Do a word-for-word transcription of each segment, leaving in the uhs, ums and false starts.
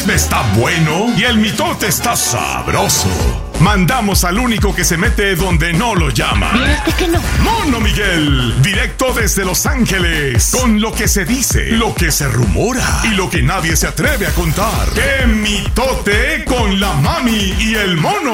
chisme está bueno y el mitote está sabroso. Mandamos al único que se mete donde no lo llaman. ¿Viste que no? Mono Miguel, directo desde Los Ángeles, con lo que se dice, lo que se rumora y lo que nadie se atreve a contar. ¡Qué mitote con la mami y el mono!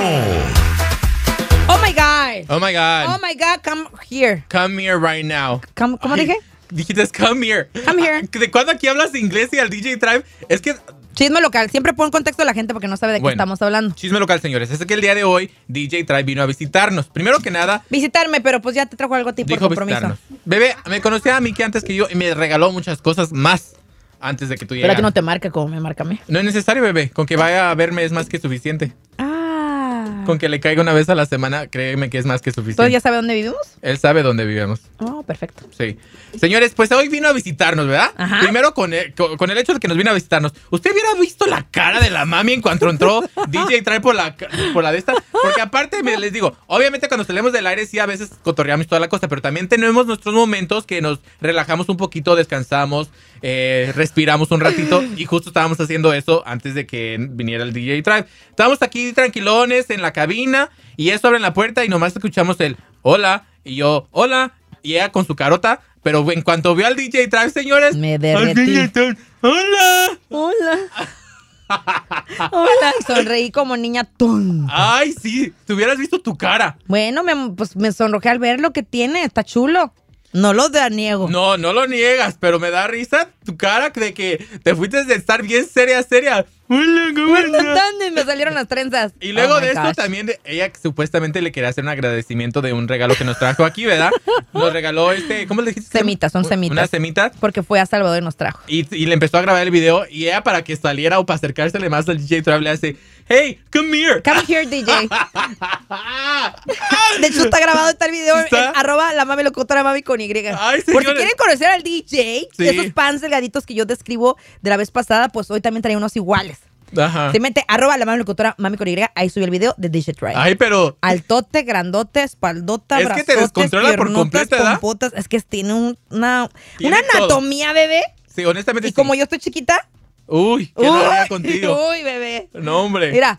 Oh my God. Oh my God. Oh my God, come here. Come here right now. Come, ¿Cómo Ay, dije? Dijiste come here. Come here. ¿De cuándo aquí hablas inglés y al D J Tribe? Es que... Chisme local. Siempre pon contexto a la gente porque no sabe de Bueno, qué estamos hablando. Chisme local, señores. Es que el día de hoy D J Tribe vino a visitarnos. Primero que nada... Visitarme, pero pues ya te trajo algo a ti por dijo compromiso. visitarnos. Bebé, me conocía a mí que antes que yo y me regaló muchas cosas más antes de que tú llegaras. Pero a ti no te marca como me marca a mí. No es necesario, bebé. Con que vaya a verme es más que suficiente. Ah. Con que le caiga una vez a la semana, créeme que es más que suficiente. ¿Todos ya sabe dónde vivimos? Él sabe dónde vivimos. Oh, perfecto. Sí. Señores, pues hoy vino a visitarnos, ¿verdad? Ajá. Primero con el, con, con el hecho de que nos vino a visitarnos. ¿Usted hubiera visto la cara de la mami en cuanto entró D J Tribe por la, por la de esta? Porque aparte, me, les digo, obviamente cuando salimos del aire sí a veces cotorreamos toda la cosa, pero también tenemos nuestros momentos que nos relajamos un poquito, descansamos, eh, respiramos un ratito y justo estábamos haciendo eso antes de que viniera el D J Tribe. Estábamos aquí tranquilones en la cabina y eso abren la puerta y nomás escuchamos el hola y yo hola y ella con su carota. Pero en cuanto vio al D J Tribe, señores... Me derretí. ¡Hola! Hola. Hola. Y sonreí como niña ton. ¡Ay, sí! Te hubieras visto tu cara. Bueno, me, pues me sonrojé al ver lo que tiene. Está chulo. No lo de niego. No, no lo niegas, pero me da risa tu cara de que te fuiste de estar bien seria, seria. Hola, ¿cómo estás? Y me salieron las trenzas. Y luego Oh my de esto gosh. también de- ella supuestamente le quería hacer un agradecimiento de un regalo que nos trajo aquí, ¿verdad? Nos regaló este, ¿cómo le dijiste? Semitas, son semitas. Unas semitas. Porque fue a Salvador y nos trajo. Y, y le empezó a grabar el video y ella para que saliera o para acercársele más al D J Tribe le hace, hey, come here. Come here, D J. De hecho, está grabado está el video ¿Está? en arroba la mami locutora mami con Y. Ay, Por si señores. quieren conocer al D J, Sí. esos pants delgaditos que yo describo de la vez pasada, pues hoy también traía unos iguales. Ajá. Se mete arroba la mami locutora mami con Y, ahí subió el video de D J Tribe. Ay, pero... Altote, grandote, espaldota, Es que te brazotes, descontrola por piernotas, completo, ¿verdad? pompotas. Es que tiene un- una, Tiene una anatomía, bebé. Sí, honestamente Y sí. como yo estoy chiquita. Uy, ¿qué no haría contigo? Uy, bebé. No, hombre. Mira.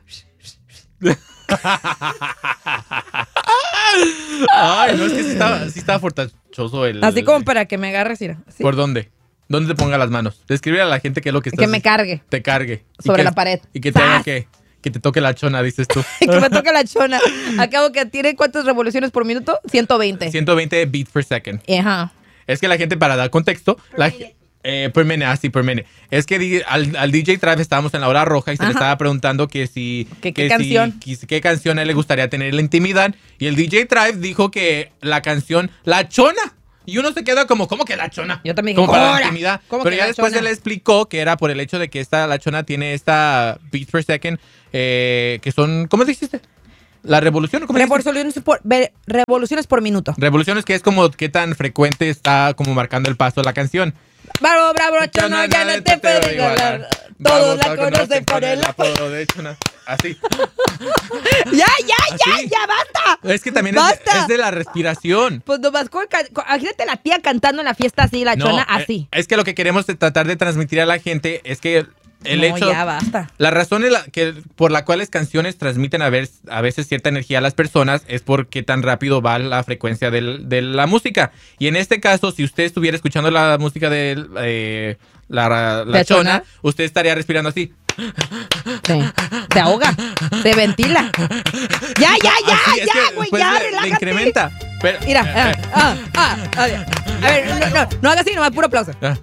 Ay, no, es que sí estaba, sí estaba fortachoso el... Así como para que me agarres, mira. Así. ¿Por dónde? ¿Dónde te ponga las manos? Describir a la gente qué es lo que estás... Que me cargue. Te cargue. Y Sobre que- la pared. Y que te haga ¡Sas! que... Que te toque la chona, dices tú. Que me toca la chona. Acabo que tiene cuántas revoluciones por minuto? ciento veinte. ciento veinte beats per second. Ajá. Es que la gente, para dar contexto... La, eh, per minute, así, per minute. Es que di- al, al D J Tribe estábamos en la hora roja y se le Ajá. estaba preguntando que si... ¿Qué- qué que canción? Si, que- qué canción a él le gustaría tener en la intimidad. Y el D J Tribe dijo que la canción La Chona. Y uno se queda como, ¿cómo que La Chona? Yo también Como dije, para la "Ora". intimidad. ¿Cómo Pero que ya La después Chona? se le explicó que era por el hecho de que esta La Chona tiene esta beats per second, eh, que son, ¿cómo dijiste? La revolución, ¿cómo dijiste? Revoluciones por, ve- revoluciones por minuto. Revoluciones, que es como qué tan frecuente está como marcando el paso la canción. Bravo, bravo, Chona, ya no te puedo igualar. Todos la conocen por el apodo de Chona. Así. Ya, ya, ya, Así. ya, basta. Es que también es, Basta. es de la respiración. Pues nomás con, ca- con- imagínate la tía cantando en la fiesta así, la No, chona eh, así. Es que lo que queremos de tratar de transmitir a la gente es que el No, hecho... ya basta. La razón es la- que, por la cual las canciones transmiten a, ver, a veces cierta energía a las personas es porque tan rápido va la frecuencia del- de la música. Y en este caso, si usted estuviera escuchando la música de eh, la, la ¿La chona, chona? usted estaría respirando así. Sí. Se ahoga, se ventila. Ya, ya, ya, Así, es ya, que güey, después ya, le- le relájate. incrementa. Pero, Mira, eh, ah, eh, ah, ah, a ver, a ver, no, no, no hagas así, nomás puro aplauso. ah.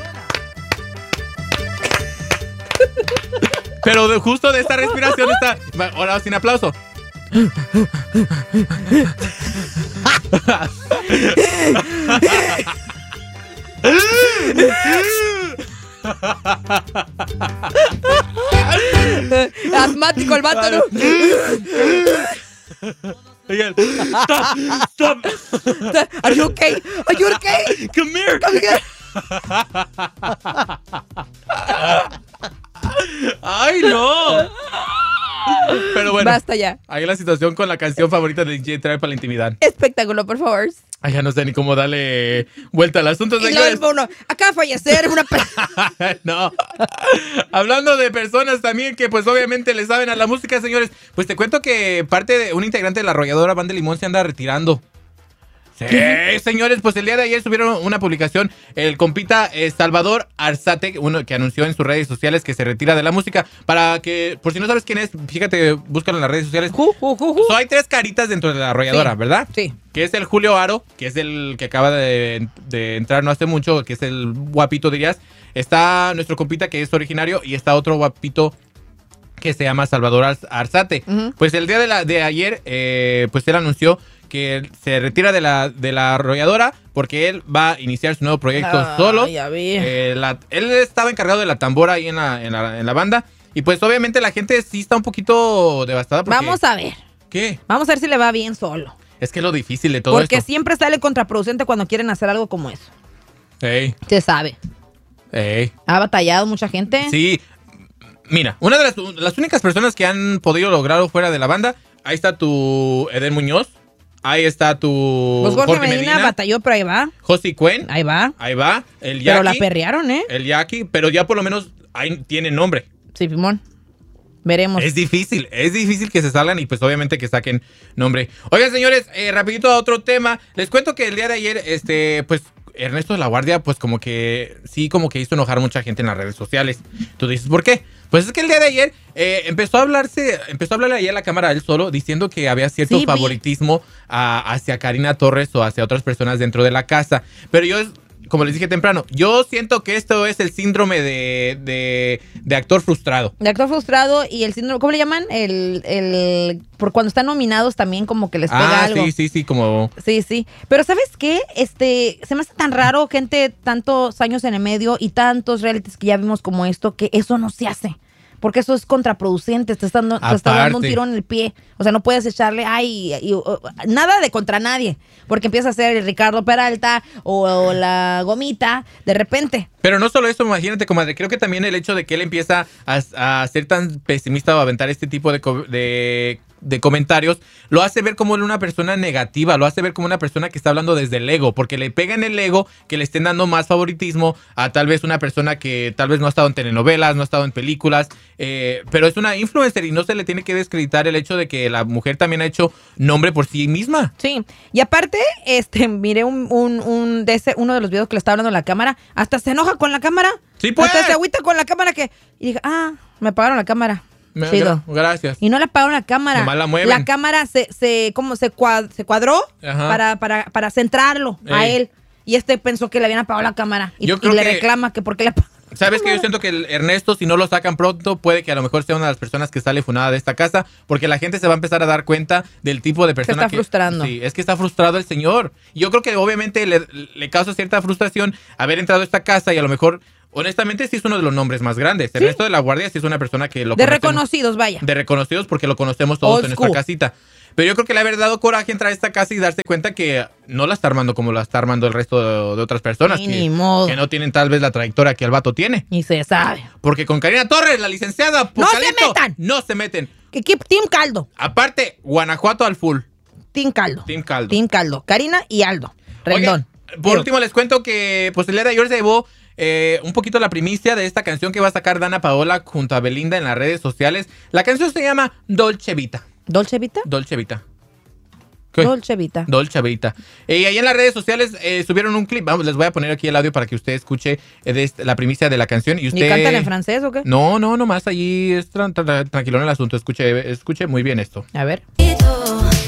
Pero de- justo de esta respiración está... Ahora sin aplauso. Asmático el vato, ¿no? Oigan, stop, stop. Are you okay? Are you okay? Come here. Come here. ¡Ay, no! Pero bueno, Basta ya. ahí la situación con la canción favorita de D J Tribe para la intimidad. Espectáculo, por favor. Ay, ya no sé ni cómo darle vuelta al asunto, Y señores. luego uno, acaba de fallecer una persona. No. Hablando de personas también que pues obviamente le saben a la música, señores, pues te cuento que parte de un integrante de la arrolladora Banda Limón se anda retirando. Sí, señores, pues el día de ayer subieron una publicación, el compita eh, Salvador Arzate, uno que anunció en sus redes sociales que se retira de la música, para que, por si no sabes quién es, fíjate, búscalo en las redes sociales. Ju, ju, ju, ju. So, hay tres caritas dentro de la arrolladora, Sí, ¿verdad? sí. Que es el Julio Aro, que es el que acaba de, de entrar no hace mucho, que es el guapito, dirías. Está nuestro compita que es originario y está otro guapito que se llama Salvador Ar- Arzate. Ujú. Pues el día de, la, de ayer, eh, pues él anunció que se retira de la, de la arrolladora porque él va a iniciar su nuevo proyecto Ah, solo. ya vi. Eh, la- él estaba encargado de la tambora ahí en la, en la, en la banda. Y pues obviamente la gente sí está un poquito devastada. Porque, Vamos a ver. ¿Qué? Vamos a ver si le va bien solo. Es que es lo difícil de todo Porque esto. siempre sale contraproducente cuando quieren hacer algo como eso. Ey, Se sabe. ey. Ha batallado mucha gente. Sí, mira, una de las, las únicas personas que han podido lograrlo fuera de la banda, ahí está tu Eden Muñoz, ahí está tu Pues Jorge, Medina, batalló, pero ahí va. Josi Cuen, Ahí va. ahí va, el Yaki, Pero la perrearon, ¿eh? el Yaki, pero ya por lo menos ahí tiene nombre. Sí, Pimón. Veremos. Es difícil, es difícil que se salgan y pues obviamente que saquen nombre. Oigan, señores, eh, rapidito a otro tema. Les cuento que el día de ayer, este, pues Ernesto de la Guardia, pues como que sí, como que hizo enojar a mucha gente en las redes sociales. Tú dices, ¿por qué? Pues es que el día de ayer eh, empezó a hablarse, empezó a hablarle ahí a la cámara él solo, diciendo que había cierto Sí, vi. favoritismo a- hacia Karina Torres o hacia otras personas dentro de la casa. Pero yo, como les dije temprano, yo siento que esto es el síndrome de, de, de actor frustrado. De actor frustrado y el síndrome, ¿cómo le llaman? El, el, por cuando están nominados también como que les pega Ah, algo. sí, sí, sí, como... Sí, sí. Pero ¿sabes qué? Este, se me hace tan raro, gente, tantos años en el medio y tantos realities que ya vimos como esto, que eso no se hace. Porque eso es contraproducente, te está dando, te está dando un Aparte. tiro en el pie. O sea, no puedes echarle, ay, y- o- nada de contra nadie. Porque empieza a ser el Ricardo Peralta o, o la Gomita de repente. Pero no solo eso, imagínate, comadre, creo que también el hecho de que él empieza a, a ser tan pesimista o a aventar este tipo de, co- de, de comentarios, lo hace ver como una persona negativa, lo hace ver como una persona que está hablando desde el ego, porque le pega en el ego que le estén dando más favoritismo a tal vez una persona que tal vez no ha estado en telenovelas, no ha estado en películas, eh, pero es una influencer y no se le tiene que descreditar el hecho de que la mujer también ha hecho nombre por sí misma. Sí. Y aparte, este, miré un, un, un de ese, uno de los videos que le estaba hablando a la cámara, hasta se enoja con la cámara. Sí, pues. Hasta se agüita con la cámara que. Y dije, ah, me apagaron la cámara. Me- Chido. gra- Gracias. Y no le apagaron la cámara. Nomás la mueven. La cámara se, se, como se, cuad- se cuadró Ajá. para, para, para centrarlo a Ey. él. Y este pensó que le habían apagado la cámara. Y, Yo y creo le que- reclama que por qué le apagaron. ¿Sabes que yo siento que el Ernesto, si no lo sacan pronto, puede que a lo mejor sea una de las personas que sale funada de esta casa? Porque la gente se va a empezar a dar cuenta del tipo de persona está que... frustrando. Sí, es que está frustrado el señor. Yo creo que obviamente le, le causa cierta frustración haber entrado a esta casa y a lo mejor, honestamente, sí es uno de los nombres más grandes. Ernesto de la Guardia sí es una persona que lo De conocemos- reconocidos, vaya. de reconocidos porque lo conocemos todos Old en nuestra school. casita. Pero yo creo que le haber dado coraje entrar a esta casa y darse cuenta que no la está armando como la está armando el resto de, de otras personas. Sí, que, ni modo. que no tienen tal vez la trayectoria que el vato tiene. Y se sabe. Porque con Karina Torres, la licenciada ¡No se Pucalito, metan! no se meten. Que keep Team Caldo. Aparte, Guanajuato al full. Team Caldo. Team Caldo. Team Caldo. Karina y Aldo. Rendón. Oye, por Digo, último les cuento que pues el día de ayer se llevó eh, un poquito la primicia de esta canción que va a sacar Dana Paola junto a Belinda en las redes sociales. La canción se llama Dolce Vita. Dolce Vita. Dolce Vita. ¿Qué? Dolce Vita. Dolce Vita. Eh, y ahí en las redes sociales eh, subieron un clip. Vamos, les voy a poner aquí el audio para que usted escuche eh, de este- la primicia de la canción. ¿Y usted ¿Y cantan en francés o qué? No, no, nomás allí es tran- tra- tranquilón el asunto. Escuche, escuche muy bien esto. A ver.